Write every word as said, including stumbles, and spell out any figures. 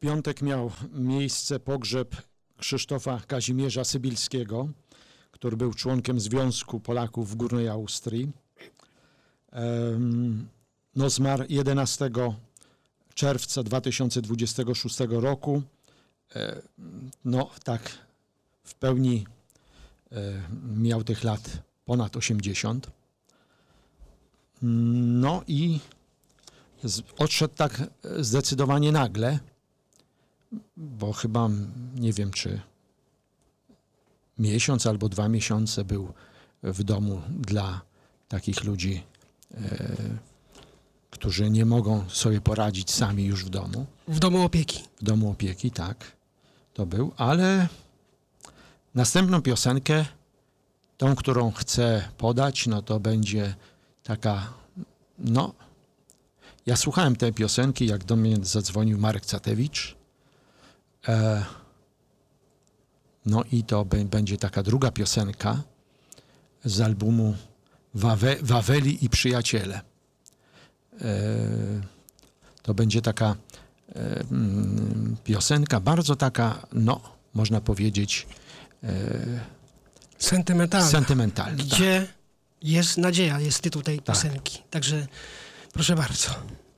piątek miał miejsce pogrzeb Krzysztofa Kazimierza Sybilskiego, który był członkiem Związku Polaków w Górnej Austrii. No, zmarł jedenastego czerwca dwa tysiące dwudziestego szóstego roku. No tak w pełni miał tych lat ponad osiemdziesiąt. No i z, odszedł tak zdecydowanie nagle, bo chyba nie wiem, czy miesiąc albo dwa miesiące był w domu dla takich ludzi, e, którzy nie mogą sobie poradzić sami już w domu. W domu opieki. W domu opieki, tak, to był, ale następną piosenkę, tą, którą chcę podać, no to będzie taka, no, ja słuchałem tej piosenki, jak do mnie zadzwonił Marek Catewicz. E, no i to b- będzie taka druga piosenka z albumu Wawe- Waweli i Przyjaciele. E, to będzie taka e, mm, piosenka, bardzo taka, no, można powiedzieć, e, Sentymentalna. sentymentalna. Gdzie jest nadzieja, jest tytuł tej Tak. piosenki. Także proszę bardzo.